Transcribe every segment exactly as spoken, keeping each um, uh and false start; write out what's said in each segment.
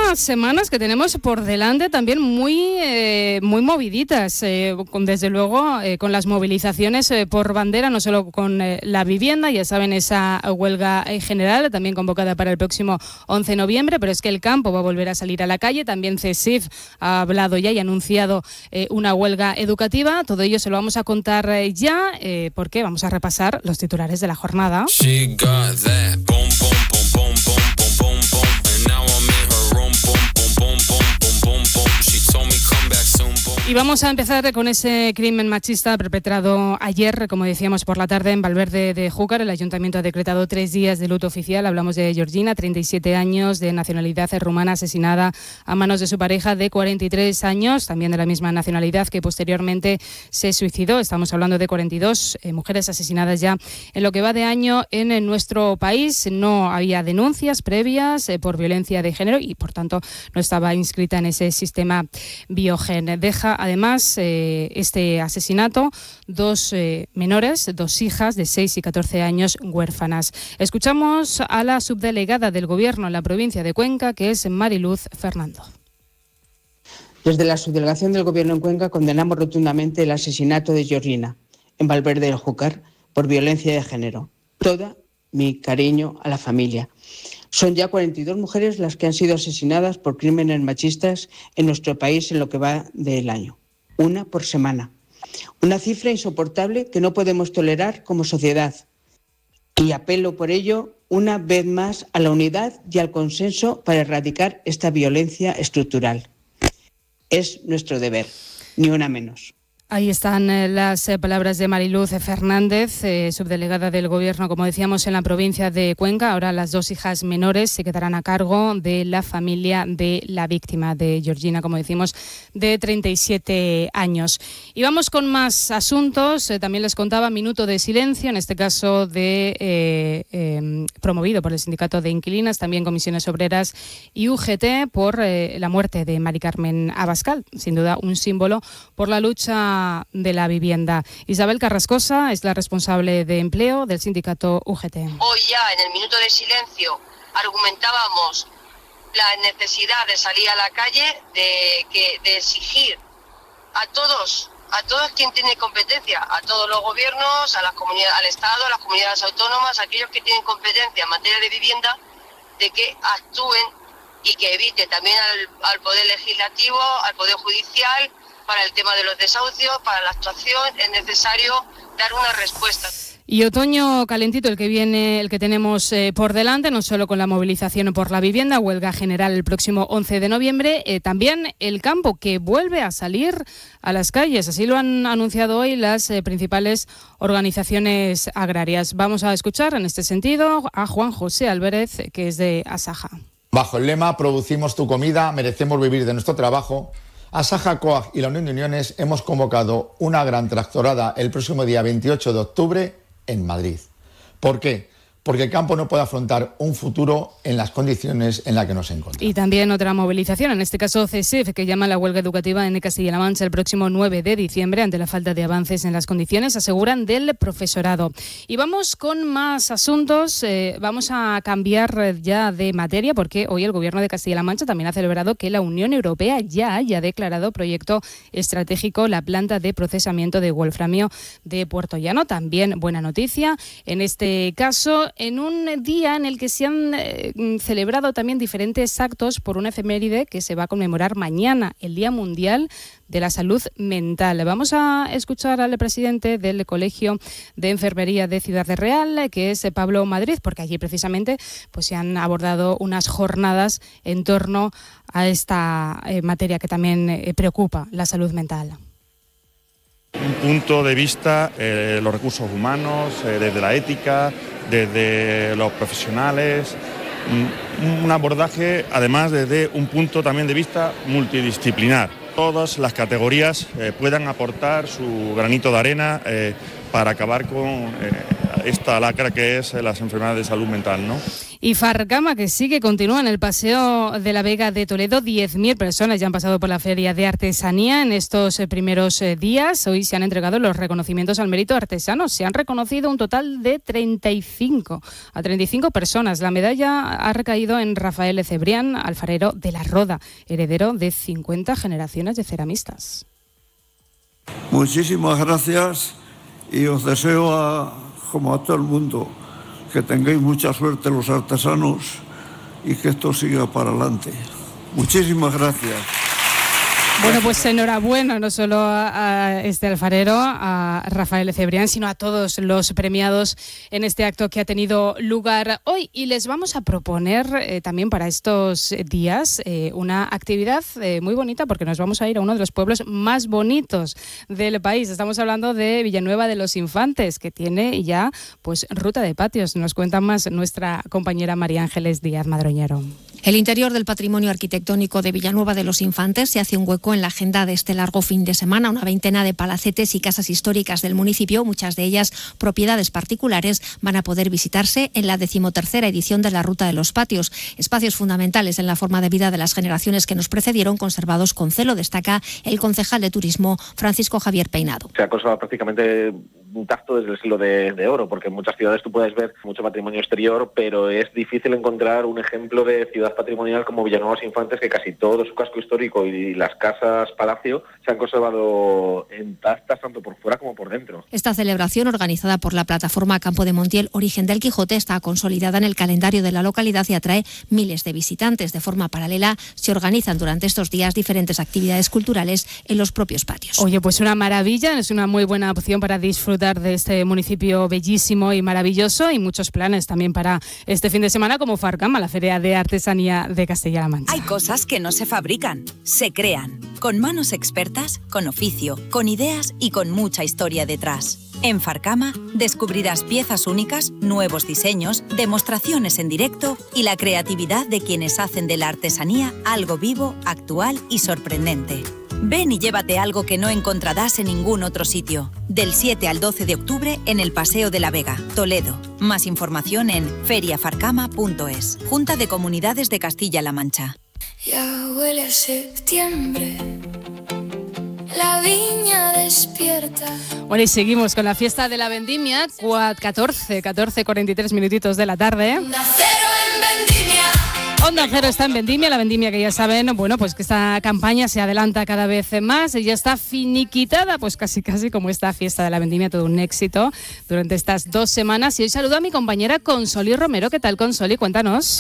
unas semanas que tenemos por delante también muy, eh, muy moviditas, eh, con, desde luego eh, con las movilizaciones eh, por bandera, no solo con eh, la vivienda, ya saben, esa huelga eh, general también convocada para el próximo once de noviembre, pero es que el campo va a volver a salir a la calle. También CESIF ha hablado ya y ha anunciado eh, una huelga educativa. Todo ello se lo vamos a contar eh, ya, eh, porque vamos a repasar los titulares de la jornada. Y vamos a empezar con ese crimen machista perpetrado ayer, como decíamos, por la tarde en Valverde de Júcar. El ayuntamiento ha decretado tres días de luto oficial. Hablamos de Georgina, treinta y siete años, de nacionalidad rumana, asesinada a manos de su pareja de cuarenta y tres años, también de la misma nacionalidad, que posteriormente se suicidó. Estamos hablando de cuarenta y dos eh, mujeres asesinadas ya en lo que va de año en, en nuestro país. No había denuncias previas eh, por violencia de género y, por tanto, no estaba inscrita en ese sistema Biogen. Deja además eh, este asesinato dos eh, menores, dos hijas de seis y catorce años huérfanas. Escuchamos a la subdelegada del Gobierno en la provincia de Cuenca, que es Mariluz Fernando. Desde la subdelegación del Gobierno en Cuenca condenamos rotundamente el asesinato de Georgina en Valverde del Júcar por violencia de género. Toda mi cariño a la familia. Son ya cuarenta y dos mujeres las que han sido asesinadas por crímenes machistas en nuestro país en lo que va del año. Una por semana. Una cifra insoportable que no podemos tolerar como sociedad. Y apelo por ello una vez más a la unidad y al consenso para erradicar esta violencia estructural. Es nuestro deber, ni una menos. Ahí están eh, las eh, palabras de Mariluz Fernández, eh, subdelegada del Gobierno, como decíamos, en la provincia de Cuenca. Ahora las dos hijas menores se quedarán a cargo de la familia de la víctima, de Georgina, como decimos, de treinta y siete años. Y vamos con más asuntos. Eh, también les contaba minuto de silencio, en este caso de eh, eh, promovido por el Sindicato de Inquilinas, también Comisiones Obreras y U G T, por eh, la muerte de Mari Carmen Abascal. Sin duda un símbolo por la lucha de la vivienda. Isabel Carrascosa es la responsable de empleo del sindicato U G T. Hoy ya en el minuto de silencio argumentábamos la necesidad de salir a la calle, de, que, de exigir a todos, a todos quien tiene competencia, a todos los gobiernos, a las comunidades, al Estado, a las comunidades autónomas, a aquellos que tienen competencia en materia de vivienda, de que actúen y que evite también al, al Poder Legislativo, al Poder Judicial. Para el tema de los desahucios, para la actuación, es necesario dar una respuesta. Y otoño calentito el que viene, el que tenemos eh, por delante, no solo con la movilización por la vivienda, huelga general el próximo once de noviembre, eh, también el campo que vuelve a salir a las calles. Así lo han anunciado hoy las eh, principales organizaciones agrarias. Vamos a escuchar en este sentido a Juan José Álvarez, que es de Asaja. Bajo el lema "Producimos tu comida, merecemos vivir de nuestro trabajo", Asaja, COAG y la Unión de Uniones hemos convocado una gran tractorada el próximo día veintiocho de octubre en Madrid. ¿Por qué? Porque el campo no puede afrontar un futuro en las condiciones en las que nos encontramos. Y también otra movilización, en este caso CESIF, que llama a la huelga educativa en Castilla-La Mancha el próximo nueve de diciembre ante la falta de avances en las condiciones, aseguran, del profesorado. Y vamos con más asuntos. Eh, vamos a cambiar ya de materia, porque hoy el Gobierno de Castilla-La Mancha también ha celebrado que la Unión Europea ya haya declarado proyecto estratégico la planta de procesamiento de wolframio de Puerto Llano. También buena noticia en este caso, en un día en el que se han eh, celebrado también diferentes actos por una efeméride que se va a conmemorar mañana, el Día Mundial de la Salud Mental. Vamos a escuchar al presidente del Colegio de Enfermería de Ciudad Real, que es Pablo Madrid, porque allí precisamente pues, se han abordado unas jornadas en torno a esta eh, materia que también eh, preocupa, la salud mental. Un punto de vista, eh, los recursos humanos, eh, desde la ética, desde los profesionales, un, un abordaje además desde un punto también de vista multidisciplinar. Todas las categorías eh, puedan aportar su granito de arena eh, para acabar con eh, esta lacra que es las enfermedades de salud mental, ¿no? Y Farcama, que sí que continúa en el Paseo de la Vega de Toledo. diez mil personas ya han pasado por la Feria de Artesanía en estos primeros días. Hoy se han entregado los reconocimientos al mérito artesano. Se han reconocido un total de treinta y cinco a treinta y cinco personas. La medalla ha recaído en Rafael Cebrián, alfarero de La Roda, heredero de cincuenta generaciones de ceramistas. Muchísimas gracias y os deseo, a, como a todo el mundo, que tengáis mucha suerte los artesanos y que esto siga para adelante. Muchísimas gracias. Bueno, pues enhorabuena no solo a, a este alfarero, a Rafael Cebrián, sino a todos los premiados en este acto que ha tenido lugar hoy. Y les vamos a proponer eh, también para estos días eh, una actividad eh, muy bonita, porque nos vamos a ir a uno de los pueblos más bonitos del país. Estamos hablando de Villanueva de los Infantes, que tiene ya pues ruta de patios. Nos cuenta más nuestra compañera María Ángeles Díaz Madroñero. El interior del patrimonio arquitectónico de Villanueva de los Infantes se hace un hueco en la agenda de este largo fin de semana. Una veintena de palacetes y casas históricas del municipio, muchas de ellas propiedades particulares, van a poder visitarse en la decimotercera edición de la Ruta de los Patios. Espacios fundamentales en la forma de vida de las generaciones que nos precedieron, conservados con celo, destaca el concejal de Turismo, Francisco Javier Peinado. Se ha conservado prácticamente intacto desde el siglo de, de oro, porque en muchas ciudades tú puedes ver mucho patrimonio exterior, pero es difícil encontrar un ejemplo de ciudad patrimonial como Villanueva de los Infantes, que casi todo su casco histórico y las casas palacio se han conservado intactas tanto por fuera como por dentro. Esta celebración, organizada por la plataforma Campo de Montiel, Origen del Quijote, está consolidada en el calendario de la localidad y atrae miles de visitantes. De forma paralela, se organizan durante estos días diferentes actividades culturales en los propios patios. Oye, pues una maravilla, es una muy buena opción para disfrutar de este municipio bellísimo y maravilloso, y muchos planes también para este fin de semana, como Farcama, la Feria de Artesanía de Castilla-La Mancha. Hay cosas que no se fabrican, se crean, con manos expertas, con oficio, con ideas y con mucha historia detrás. En Farcama descubrirás piezas únicas, nuevos diseños, demostraciones en directo y la creatividad de quienes hacen de la artesanía algo vivo, actual y sorprendente. Ven y llévate algo que no encontrarás en ningún otro sitio. Del siete al doce de octubre en el Paseo de la Vega, Toledo. Más información en feria farcama punto es. Junta de Comunidades de Castilla-La Mancha. Ya huele a septiembre, la viña despierta. Bueno, y seguimos con la fiesta de la vendimia, catorce, catorce, cuarenta y tres minutitos de la tarde. Onda Cero en Vendimia. Onda Cero está en Vendimia, la vendimia que ya saben, bueno, pues que esta campaña se adelanta cada vez más y ya está finiquitada, pues casi casi como esta fiesta de la vendimia, todo un éxito durante estas dos semanas. Y hoy saludo a mi compañera Consoli Romero. ¿Qué tal, Consoli? Cuéntanos.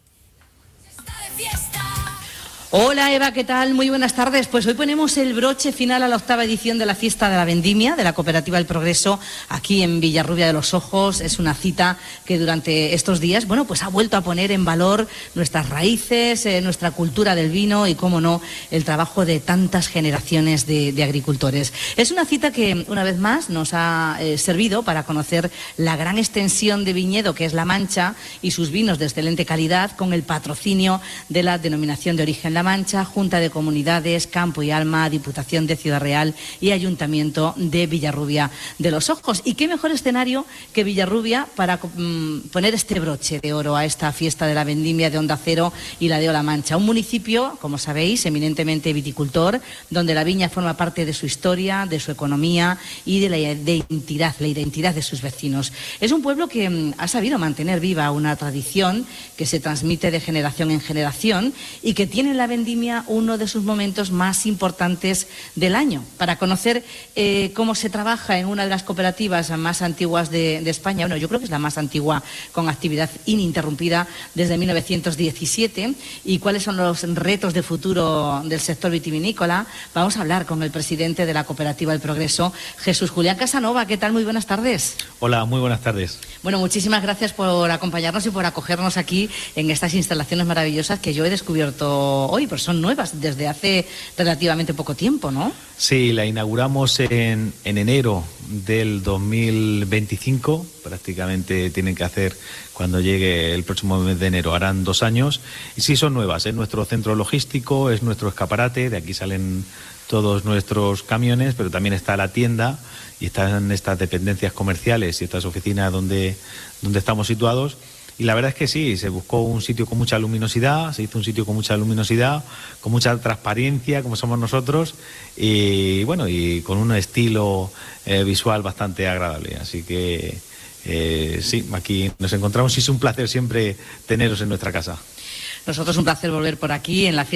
Hola Eva, ¿qué tal? Muy buenas tardes. Pues hoy ponemos el broche final a la octava edición de la Fiesta de la Vendimia de la Cooperativa El Progreso aquí en Villarrubia de los Ojos. Es una cita que durante estos días, bueno, pues ha vuelto a poner en valor nuestras raíces, eh, nuestra cultura del vino y, cómo no, el trabajo de tantas generaciones de, de agricultores. Es una cita que, una vez más, nos ha eh, servido para conocer la gran extensión de viñedo que es La Mancha y sus vinos de excelente calidad, con el patrocinio de la Denominación de Origen La Mancha, Junta de Comunidades, Campo y Alma, Diputación de Ciudad Real y Ayuntamiento de Villarrubia de los Ojos. Y qué mejor escenario que Villarrubia para mm, poner este broche de oro a esta fiesta de la vendimia de Onda Cero y la de La Mancha. Un municipio, como sabéis, eminentemente viticultor, donde la viña forma parte de su historia, de su economía y de la identidad, la identidad de sus vecinos. Es un pueblo que mm, ha sabido mantener viva una tradición que se transmite de generación en generación y que tiene la vendimia uno de sus momentos más importantes del año. Para conocer eh, cómo se trabaja en una de las cooperativas más antiguas de, de España, bueno, yo creo que es la más antigua con actividad ininterrumpida desde mil novecientos diecisiete, y cuáles son los retos de futuro del sector vitivinícola, vamos a hablar con el presidente de la Cooperativa El Progreso, Jesús Julián Casanova. ¿Qué tal? Muy buenas tardes. Hola, muy buenas tardes. Bueno, muchísimas gracias por acompañarnos y por acogernos aquí en estas instalaciones maravillosas que yo he descubierto hoy, pero son nuevas desde hace relativamente poco tiempo, ¿no? Sí, la inauguramos en, en enero del dos mil veinticinco, prácticamente tienen que hacer cuando llegue el próximo mes de enero, harán dos años, y sí son nuevas, es nuestro centro logístico, es nuestro escaparate, de aquí salen todos nuestros camiones, pero también está la tienda y están estas dependencias comerciales y estas oficinas donde, donde estamos situados. Y la verdad es que sí, se buscó un sitio con mucha luminosidad, se hizo un sitio con mucha luminosidad, con mucha transparencia, como somos nosotros, y bueno, y con un estilo eh, visual bastante agradable. Así que eh, sí, aquí nos encontramos y es un placer siempre teneros en nuestra casa. Nosotros un placer volver por aquí en la fiesta